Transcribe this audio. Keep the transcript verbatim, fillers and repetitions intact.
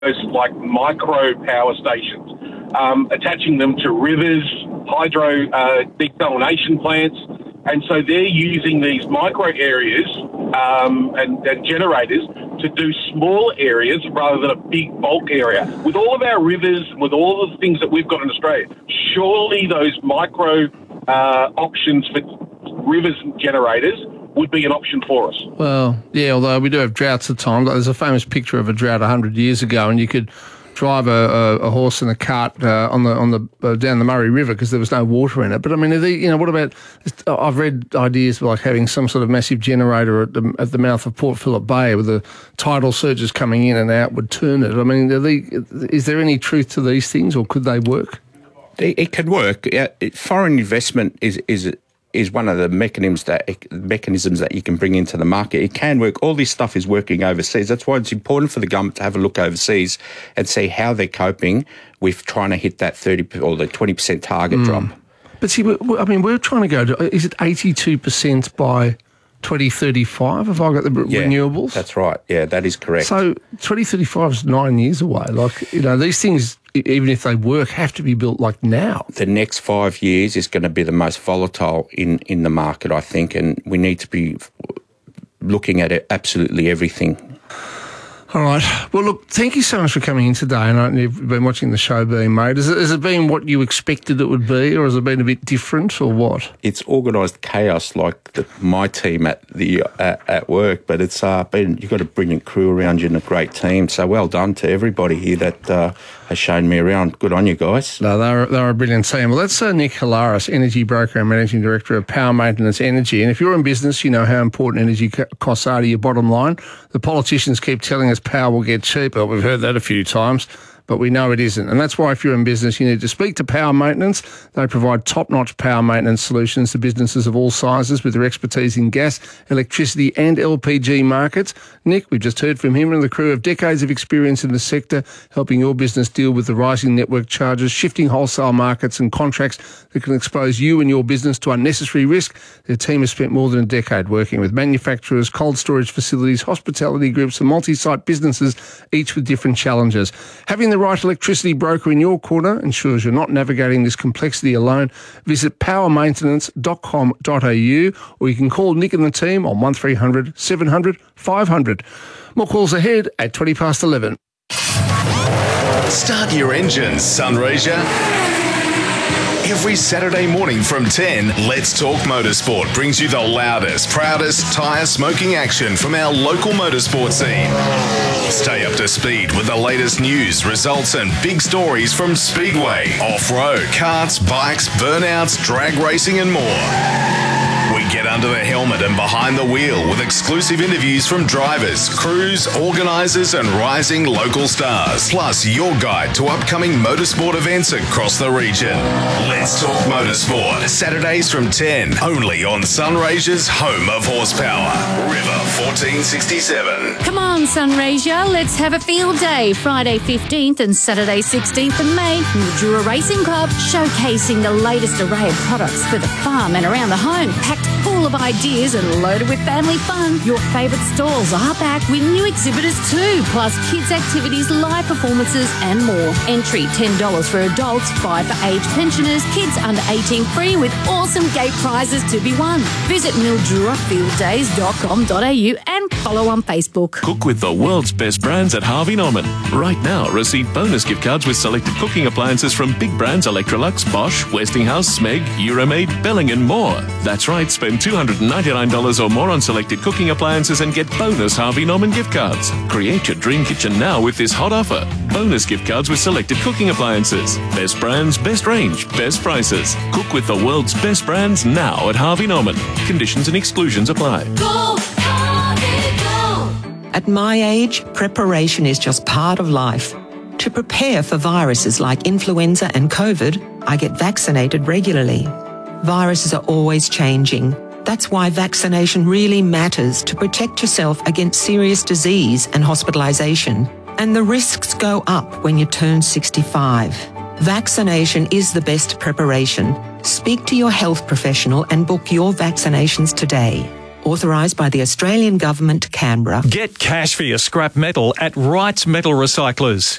those like micro power stations, um, attaching them to rivers, hydro uh, desalination plants. And so they're using these micro areas um, and, and generators to do small areas rather than a big bulk area. With all of our rivers, with all of the things that we've got in Australia, surely those micro uh, options for rivers and generators would be an option for us. Well, yeah, although we do have droughts at times. There's a famous picture of a drought one hundred years ago, and you could drive a, a, a horse and a cart uh, on the on the uh, down the Murray River because there was no water in it. But I mean, are they, you know, what about? I've read ideas like having some sort of massive generator at the at the mouth of Port Phillip Bay with the tidal surges coming in and out would turn it. I mean, are they, is there any truth to these things, or could they work? It, it could work. Foreign investment is is. is one of the mechanisms that mechanisms that you can bring into the market. It can work. All this stuff is working overseas. That's why it's important for the government to have a look overseas and see how they're coping with trying to hit that thirty or the twenty percent target mm. drop. But see, I mean, we're trying to go to, is it eighty-two percent by twenty thirty-five? Have I got the yeah, renewables? That's right. Yeah, that is correct. So twenty thirty-five is nine years away. Like, you know, these things, even if they work, have to be built like now. The next five years is going to be the most volatile in, in the market, I think, and we need to be looking at it, absolutely everything. All right. Well, look, thank you so much for coming in today. And I know you've been watching the show being made. Has it, has it been what you expected it would be, or has it been a bit different, or what? It's organised chaos like the, my team at the uh, at work, but it's uh, been, you've got a brilliant crew around you and a great team. So well done to everybody here that uh, has shown me around. Good on you guys. No, they're, they're a brilliant team. Well, that's uh, Nick Hilaris, Energy Broker and Managing Director of Power Maintenance Energy. And if you're in business, you know how important energy costs are to your bottom line. The politicians keep telling us power will get cheaper. We've heard that a few times, but we know it isn't. And that's why if you're in business, you need to speak to Power Maintenance. They provide top-notch power maintenance solutions to businesses of all sizes with their expertise in gas, electricity and L P G markets. Nick, we've just heard from him and the crew have decades of experience in the sector, helping your business deal with the rising network charges, shifting wholesale markets and contracts that can expose you and your business to unnecessary risk. Their team has spent more than a decade working with manufacturers, cold storage facilities, hospitality groups and multi-site businesses, each with different challenges. Having the right electricity broker in your corner ensures you're not navigating this complexity alone. Visit power maintenance dot com dot a u or you can call Nick and the team on one three hundred seven hundred five hundred. More calls ahead at twenty past eleven. Start your engines, Sunraysia. Every Saturday morning from ten, Let's Talk Motorsport brings you the loudest, proudest tyre smoking action from our local motorsport scene. Stay up to speed with the latest news, results and big stories from Speedway, off-road, karts, bikes, burnouts, drag racing and more. We get under the helmet and behind the wheel with exclusive interviews from drivers, crews, organisers and rising local stars. Plus your guide to upcoming motorsport events across the region. Let's Talk Motorsport, Saturdays from ten, only on Sunraysia's home of horsepower, River fourteen sixty-seven. Come on, Sunraysia, let's have a field day. Friday fifteenth and Saturday sixteenth of May, Mildura Racing Club, showcasing the latest array of products for the farm and around the home. Packed full of ideas and loaded with family fun. Your favourite stalls are back with new exhibitors too, plus kids' activities, live performances and more. Entry ten dollars for adults, five dollars for aged pensioners, kids under eighteen free with awesome gate prizes to be won. Visit mildura field days dot com dot a u and follow on Facebook. Cook with the world's best brands at Harvey Norman. Right now, receive bonus gift cards with selected cooking appliances from big brands Electrolux, Bosch, Westinghouse, Smeg, Euromaid, Belling and more. That's right, spend two hundred ninety-nine dollars or more on selected cooking appliances and get bonus Harvey Norman gift cards. Create your dream kitchen now with this hot offer. Bonus gift cards with selected cooking appliances. Best brands, best range, best prices. Cook with the world's best brands now at Harvey Norman. Conditions and exclusions apply. Go, Harvey, go! At my age, preparation is just part of life. To prepare for viruses like influenza and COVID, I get vaccinated regularly. Viruses are always changing. That's why vaccination really matters to protect yourself against serious disease and hospitalisation. And the risks go up when you turn sixty-five. Vaccination is the best preparation. Speak to your health professional and book your vaccinations today. Authorised by the Australian Government, Canberra. Get cash for your scrap metal at Wright's Metal Recyclers.